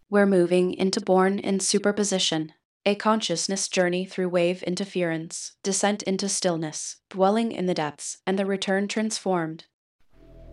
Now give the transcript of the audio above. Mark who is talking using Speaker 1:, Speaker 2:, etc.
Speaker 1: We're moving into Born in Superposition, a consciousness journey through wave interference, descent into stillness, dwelling in the depths, and the return transformed.